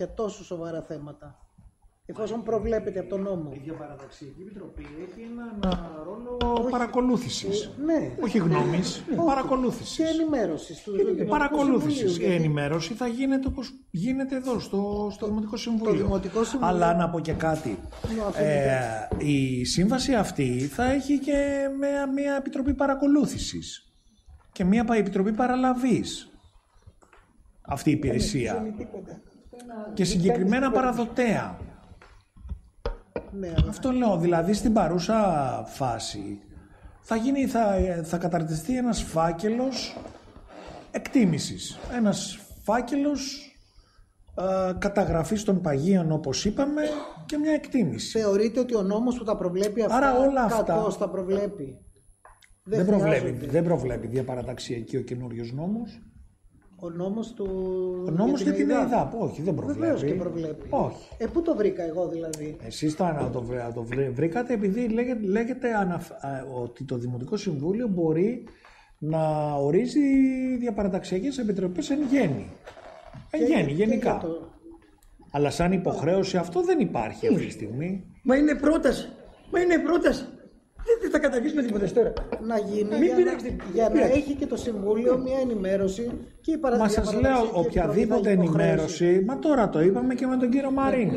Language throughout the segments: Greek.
για τόσο σοβαρά θέματα. Εφόσον προβλέπεται από τον νόμο. Η Διαπαραταξιακή Επιτροπή έχει έναν ρόλο παρακολούθησης. Ναι. Όχι γνώμης, παρακολούθησης. Και ενημέρωσης. Παρακολούθησης. Η ενημέρωση θα γίνεται όπως γίνεται εδώ, στο Δημοτικό Συμβούλιο. Αλλά να πω και κάτι. Η σύμβαση αυτή θα έχει και μια επιτροπή παρακολούθησης και μια επιτροπή παραλαβής. Αυτή η υπηρεσία. Και συγκεκριμένα παραδοτέα. Ναι, αυτό λέω, δηλαδή στην παρούσα φάση θα καταρτιστεί ένας φάκελος εκτίμησης, ένας φάκελος καταγραφής των παγίων όπως είπαμε και μια εκτίμηση. Θεωρείτε ότι ο νόμος που τα προβλέπει αυτά, άρα όλα αυτά τα προβλέπει? Δεν προβλέπει διαπαραταξιακή ο καινούριος νόμος. Ο νόμος του... Ο νόμος για την ΕΙΔΑΠ, όχι, δεν προβλέπει. Βεβαίως και προβλέπει. Όχι. Πού το βρήκα εγώ δηλαδή? Εσείς το βρήκατε επειδή λέγεται ότι το Δημοτικό Συμβούλιο μπορεί να ορίζει διαπαραταξιακές επιτροπές εν γέννη. Γενικά. Αλλά σαν υποχρέωση αυτό δεν υπάρχει αυτή τη στιγμή. Μα είναι πρόταση. Δεν θα καταργήσουμε τίποτα τώρα. Να γίνει για να έχει και το Συμβούλιο μια ενημέρωση και η Μα σας λέω, οποιαδήποτε ενημέρωση, μα τώρα το είπαμε και με τον κύριο Μαρίνη.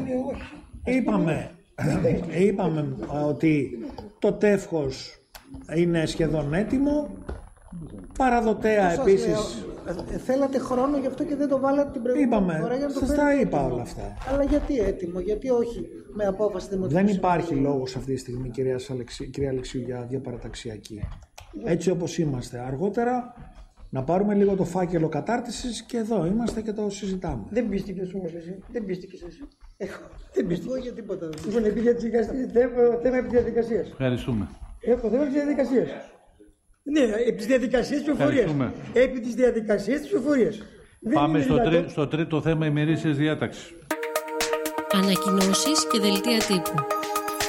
Είπαμε ότι το τεύχος είναι σχεδόν έτοιμο, παραδοτέα επίσης. Θέλατε χρόνο γι' αυτό και δεν το βάλατε την προηγούμενη φορά για να το σας τα είπα όλα αυτά. Αλλά γιατί έτοιμο, γιατί όχι με απόφαση δημοτικού? Δεν υπάρχει λόγος αυτή τη στιγμή, κυρία Αλεξίου, για διαπαραταξιακή. Έτσι όπως είμαστε. Αργότερα να πάρουμε λίγο το φάκελο κατάρτισης και εδώ είμαστε και το συζητάμε. Δεν πίστηκες όμως εσύ. Δεν πίστηκες εσύ. Δεν πίστηκες για τίποτα. Λοιπόν, επειδή θέμα επί διαδικασίας. Ευχαριστούμε. Έχω θέμα επί διαδικασίας. Ναι, επί της διαδικασίας της ψηφοφορίας. Επί της διαδικασίας της ψηφοφορίας. Πάμε στο τρίτο θέμα ημερήσιας διάταξης. Ανακοινώσεις και δελτία τύπου.